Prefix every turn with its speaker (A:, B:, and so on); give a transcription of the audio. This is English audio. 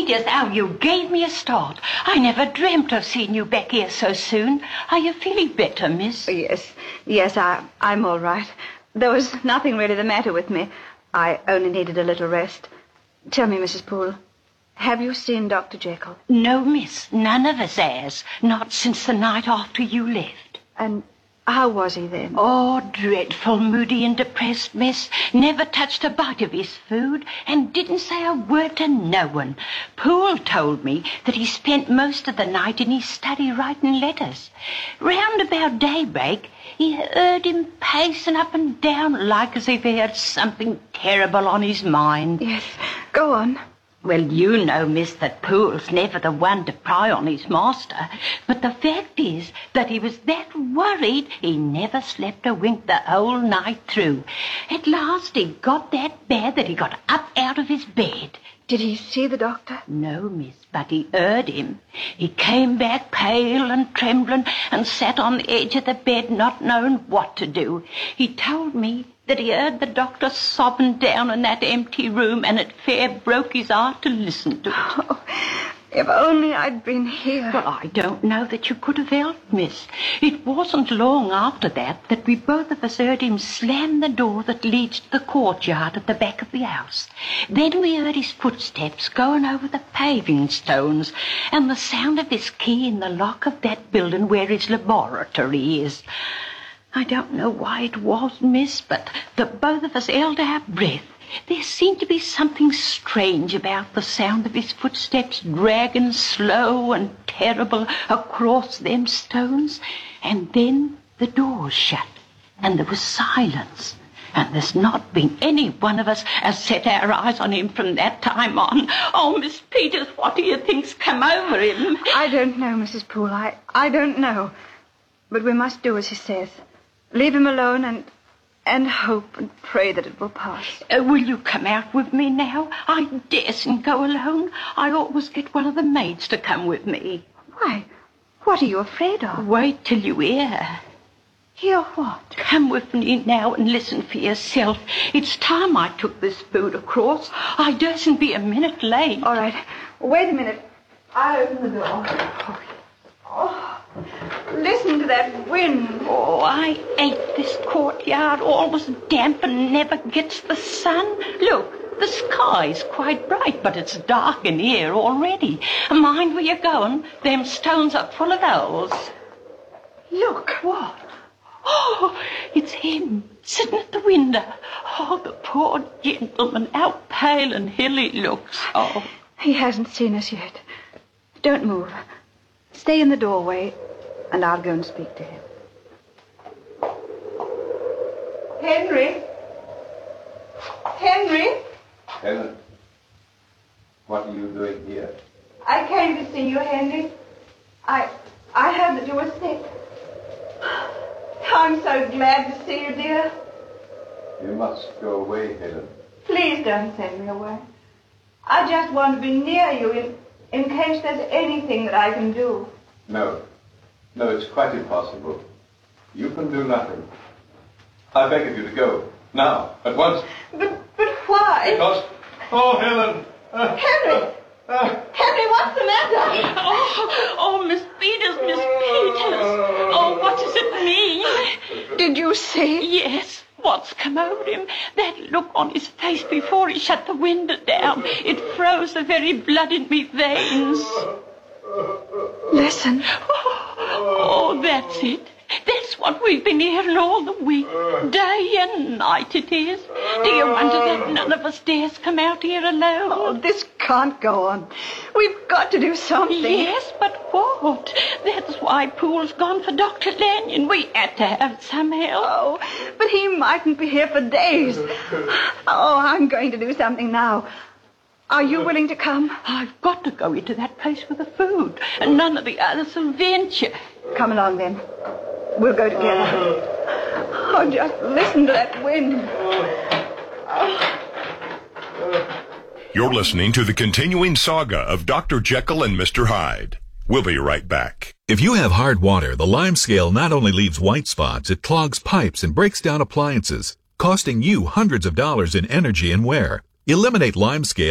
A: Peters, oh, you gave me a start. I never dreamt of seeing you back here so soon. Are you feeling better, miss?
B: Yes, I'm all right. There was nothing really the matter with me. I only needed a little rest. Tell me, Mrs. Poole, have you seen Dr. Jekyll?
A: No, miss, none of us has. Not since the night after you left.
B: And how was he then?
A: Oh, dreadful, moody and depressed, miss. Never touched a bite of his food and didn't say a word to no one. Poole told me that he spent most of the night in his study writing letters. Round about daybreak, he heard him pacing up and down like as if he had something terrible on his mind.
B: Yes, go on.
A: Well, you know, miss, that Poole's never the one to pry on his master. But the fact is that he was that worried he never slept a wink the whole night through. At last he got that bad that he got up out of his bed.
B: Did he see the doctor?
A: No, miss, but he heard him. He came back pale and trembling and sat on the edge of the bed not knowing what to do. He told me that he heard the doctor sobbing down in that empty room and it fair broke his heart to listen to it.
B: Oh, if only I'd been here.
A: Well, I don't know that you could have helped, miss. It wasn't long after that we both of us heard him slam the door that leads to the courtyard at the back of the house. Then we heard his footsteps going over the paving stones and the sound of his key in the lock of that building where his laboratory is. I don't know why it was, miss, but the both of us held our breath. There seemed to be something strange about the sound of his footsteps dragging slow and terrible across them stones. And then the door shut, and there was silence. And there's not been any one of us has set our eyes on him from that time on. Oh, Miss Peters, what do you think's come over him?
B: I don't know, Mrs. Poole. I don't know. But we must do as he says. Leave him alone and hope and pray that it will pass.
A: Will you come out with me now? I daresn't go alone. I always get one of the maids to come with me.
B: Why? What are you afraid of?
A: Wait till you hear.
B: Hear what?
A: Come with me now and listen for yourself. It's time I took this food across. I dursn't be a minute late.
B: All right. Wait a minute. I'll open the door. Oh, listen to that wind.
A: Oh, I hate this courtyard. Always damp and never gets the sun. Look, the sky's quite bright, but it's dark in here already. Mind where you're going. Them stones are full of holes.
B: Look.
A: What? Oh, it's him, sitting at the window. Oh, the poor gentleman, how pale and ill he looks. Oh.
B: He hasn't seen us yet. Don't move. Stay in the doorway, and I'll go and speak to him. Henry? Henry?
C: Helen, what are you doing here?
B: I came to see you, Henry. I heard that you were sick. I'm so glad to see you, dear.
C: You must go away, Helen.
B: Please don't send me away. I just want to be near you in case there's anything that I can do.
C: No, it's quite impossible. You can do nothing. I beg of you to go. Now, at once.
B: But why?
C: Because... Oh, Helen!
B: Henry! Henry, what's the matter?
A: Oh, Miss Peters, Miss Peters. Oh, what does it mean?
B: Did you see?
A: Yes. What's come over him? That look on his face before he shut the window down. It froze the very blood in me veins.
B: Listen.
A: Oh, that's it. That's what we've been hearing all the week. Day and night it is. Do you wonder that none of us dares come out here alone?
B: Oh, this can't go on. We've got to do something.
A: Yes, but what? That's why Poole's gone for Dr. Lanyon. We had to have some help.
B: Oh, but he mightn't be here for days. Oh, I'm going to do something now. Are you willing to come?
A: I've got to go into that place with the food, and none of the others will venture.
B: Come along, then. We'll go together. Oh, just listen to that wind.
D: You're listening to the continuing saga of Dr. Jekyll and Mr. Hyde. We'll be right back.
E: If you have hard water, the Lime Scale not only leaves white spots, it clogs pipes and breaks down appliances, costing you hundreds of dollars in energy and wear. Eliminate Lime Scale